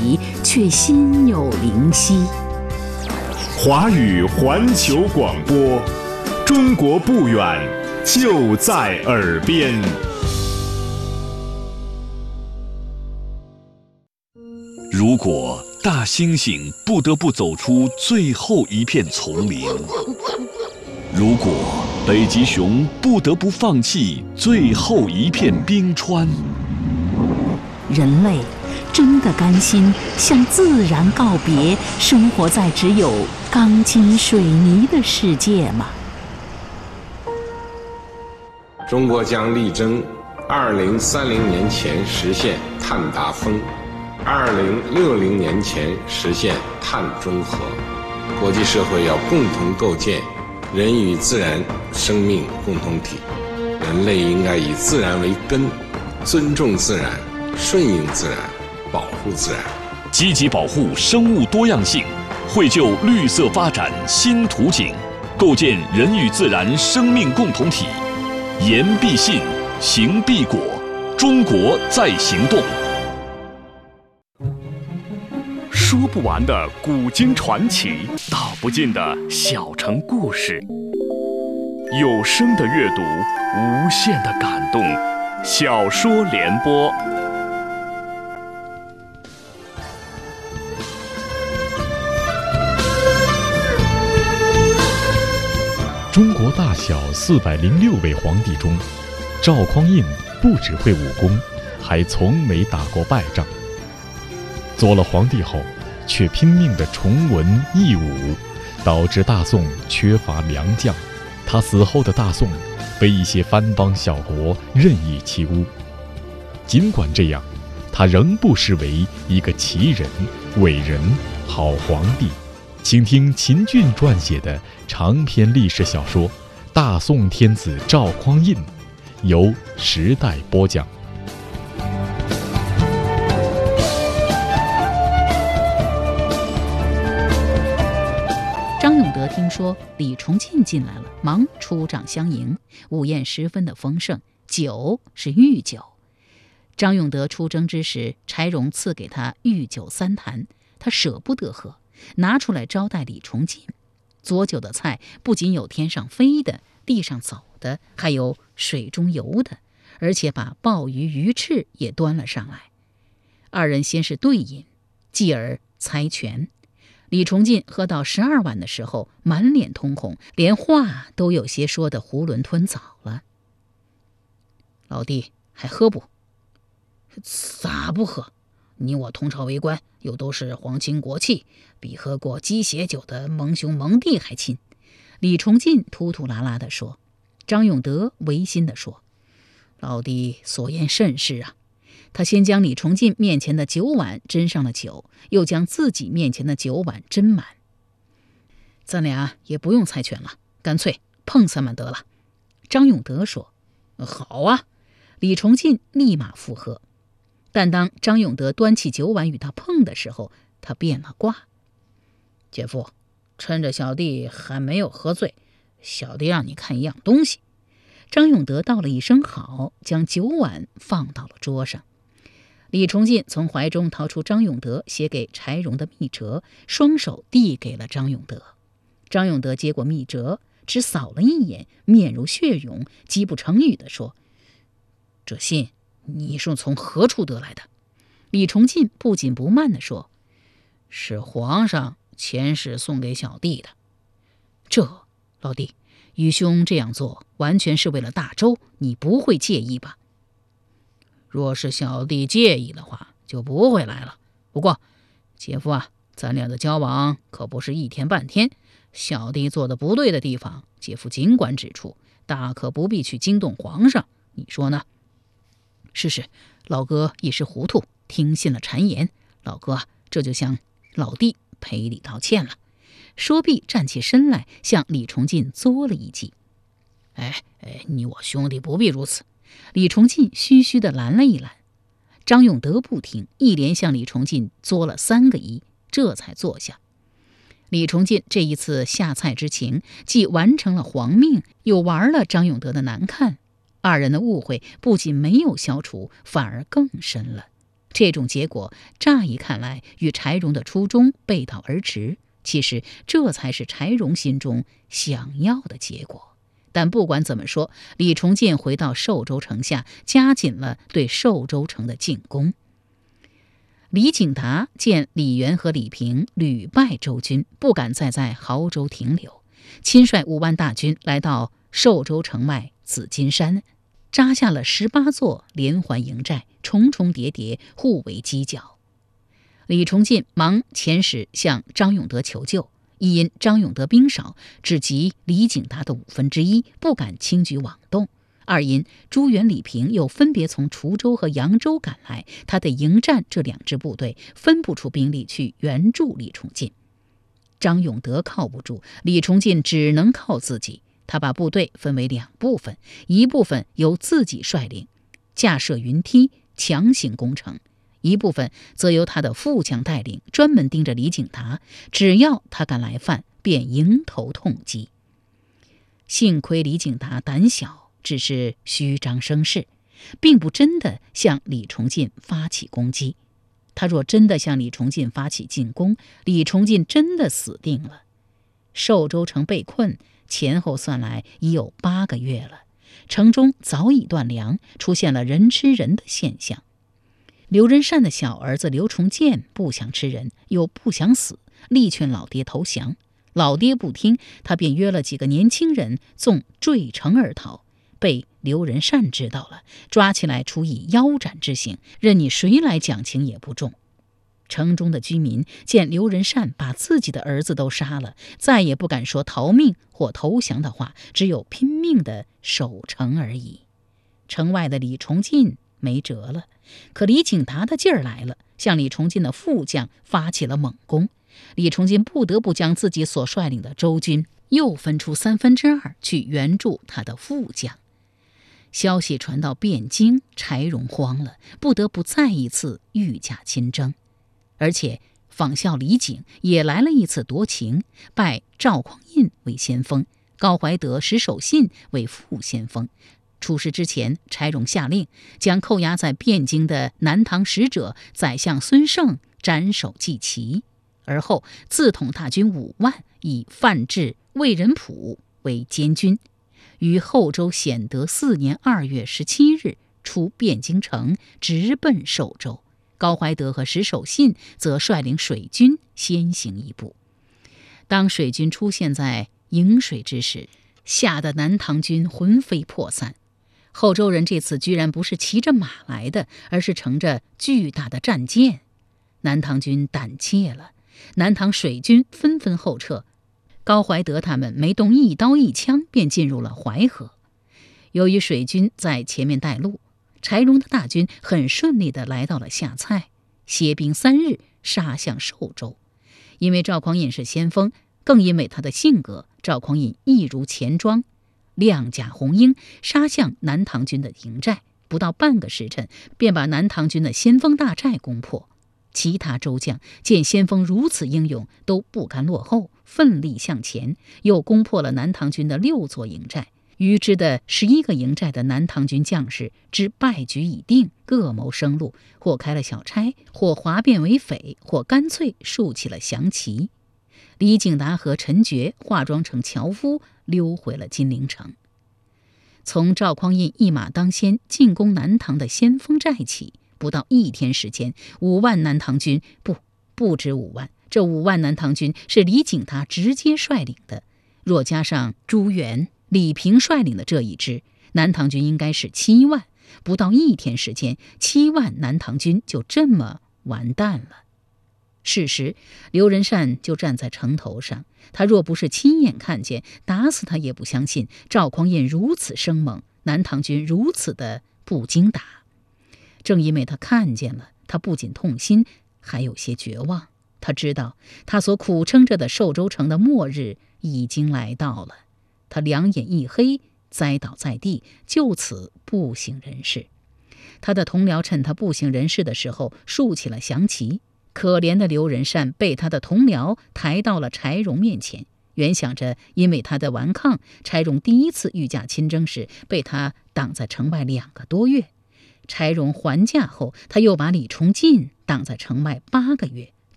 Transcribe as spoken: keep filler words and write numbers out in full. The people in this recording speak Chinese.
里，却心有灵犀。 华语环球广播，中国不远，就在耳边。 如果大猩猩不得不走出最后一片丛林，如果北极熊不得不放弃最后一片冰川， 人类真的甘心向自然告别，生活在只有钢筋水泥的世界吗？ 中国将力争二零三零年前实现碳达峰，二零六零年前实现碳中和。国际社会要共同构建人与自然生命共同体，人类应该以自然为根，尊重自然，顺应自然，保护自然， 积极保护生物多样性，绘就绿色发展新图景，构建人与自然生命共同体。言必信，行必果，中国在行动。 说不完的古今传奇，道不尽的小城故事。有声的阅读，无限的感动。小说联播。 中国大小四百零六位皇帝中，赵匡胤不只会武功，还从没打过败仗。做了皇帝后，却拼命地崇文抑武，导致大宋缺乏良将。他死后的大宋被一些藩邦小国任意欺侮。尽管这样，他仍不失为一个奇人、伟人、好皇帝。请听秦俊撰写的长篇历史小说《大宋天子赵匡胤》，由时代播讲。 张永德听说李崇进进来了，忙出帐相迎，午宴十分的丰盛，酒是御酒。张永德出征之时，柴荣赐给他御酒三坛，他舍不得喝，拿出来招待李崇进。佐酒的菜不仅有天上飞的、地上走的，还有水中游的，而且把鲍鱼、鱼翅也端了上来。二人先是对饮，继而猜拳。李崇进喝到十二碗的时候，满脸通红，连话都有些说得囫囵吞枣了。老弟，还喝不？ 咋不喝？你我同朝为官，又都是皇亲国戚，比喝过鸡血酒的蒙兄蒙弟还亲。 李崇进突突拉拉地说。张永德违心地说：老弟所言甚是啊。他先将李崇进面前的酒碗斟上了酒，又将自己面前的酒碗斟满。咱俩也不用猜拳了，干脆碰三碗得了。张永德说： 好啊。 李崇进立马附和。但当张永德端起酒碗与他碰的时候，他变了卦。 姐夫，趁着小弟还没有喝醉，小弟让你看一样东西。 张永德道了一声好，将酒碗放到了桌上。李崇进从怀中掏出张永德写给柴荣的密折，双手递给了张永德。张永德接过密折，只扫了一眼，面如血涌，极不成语地说： 这信你是从何处得来的？ 李崇进不紧不慢地说： 是皇上前世送给小弟的。 这，老弟，愚兄这样做完全是为了大周，你不会介意吧？ 若是小弟介意的话，就不会来了。不过，姐夫啊，咱俩的交往可不是一天半天，小弟做的不对的地方，姐夫尽管指出，大可不必去惊动皇上，你说呢？ 是是，老哥一时糊涂，听信了谗言，老哥这就向老弟赔礼道歉了。说毕，站起身来，向李崇进作了一记。 哎哎，你我兄弟不必如此。 李崇进虚虚地拦了一拦。张永德不听，一连向李崇进作了三个揖，这才坐下。李崇进这一次下菜之情，既完成了皇命，又玩了张永德的难看。二人的误会不仅没有消除，反而更深了。 这种结果乍一看来与柴荣的初衷背道而驰，其实这才是柴荣心中想要的结果。但不管怎么说，李重建回到寿州城下，加紧了对寿州城的进攻。李景达见李元和李平屡败周军，不敢再在亳州停留，亲率五万大军来到寿州城外紫金山，扎下了十八座连环营寨，重重叠叠，互为犄角。李重进忙遣使向张永德求救，一因张永德兵少，只及李景达的五分之一，不敢轻举妄动；二因朱元、李平又分别从滁州和扬州赶来，他得迎战这两支部队，分不出兵力去援助李重进。张永德靠不住，李重进只能靠自己。他把部队分为两部分，一部分由自己率领，架设云梯强行攻城；一部分则由他的副将带领，专门盯着李景达，只要他敢来犯，便迎头痛击。幸亏李景达胆小，只是虚张声势，并不真的向李重进发起攻击。他若真的向李重进发起进攻，李重进真的死定了。寿州城被困，前后算来已有八个月了，城中早已断粮，出现了人吃人的现象。刘仁善的小儿子刘重建不想吃人，又不想死，力劝老爹投降。老爹不听，他便约了几个年轻人纵坠城而逃，被刘仁善知道了，抓起来处以腰斩之刑，任你谁来讲情也不中。城中的居民见刘仁善把自己的儿子都杀了，再也不敢说逃命或投降的话，只有拼命的守城而已。城外的李重进没辙了，可李景达的劲儿来了，向李重进的副将发起了猛攻。李重进不得不将自己所率领的周军又分出三分之二去援助他的副将。消息传到汴京，柴荣慌了，不得不再一次御驾亲征。而且仿效李景也来了一次夺情，拜赵匡胤为先锋，高怀德、石守信为副先锋。出师之前，柴荣下令将扣押在汴京的南唐使者宰相孙胜斩首祭旗，而后自统大军五万，以范质、魏仁溥为监军，于后周显德四年二月十七日出汴京城，直奔寿州。高怀德和石守信则率领水军先行一步。当水军出现在颍水之时，吓得南唐军魂飞魄散。后周人这次居然不是骑着马来的，而是乘着巨大的战舰。南唐军胆怯了，南唐水军纷纷后撤。高怀德他们没动一刀一枪，便进入了淮河。由于水军在前面带路，柴荣的大军很顺利地来到了下蔡，歇兵三日，杀向寿州。因为赵匡胤是先锋，更因为他的性格，赵匡胤一如钱庄，亮甲红缨，杀向南唐军的营寨，不到半个时辰，便把南唐军的先锋大寨攻破。其他州将见先锋如此英勇，都不甘落后，奋力向前，又攻破了南唐军的六座营寨。余之的十一个营寨的南唐军将士知败局已定，各谋生路，或开了小差，或哗变为匪，或干脆竖起了降旗。李景达和陈觉化妆成樵夫，溜回了金陵城。从赵匡胤一马当先进攻南唐的先锋寨起，不到一天时间，五万南唐军不不止五万，这五万南唐军是李景达直接率领的，若加上朱元、李平率领的这一支，南唐军应该是七万。不到一天时间，七万南唐军就这么完蛋了。是时，刘仁善就站在城头上，他若不是亲眼看见，打死他也不相信赵匡胤如此生猛，南唐军如此的不经打。正因为他看见了，他不仅痛心，还有些绝望。他知道他所苦撑着的寿州城的末日已经来到了。他两眼一黑，栽倒在地，就此不省人事。他的同僚趁他不省人事的时候竖起了降旗。可怜的刘仁善被他的同僚抬到了柴荣面前，原想着因为他的顽抗，柴荣第一次御驾亲征时被他挡在城外两个多月。 柴荣还价后，他又把李崇进挡在城外八个月。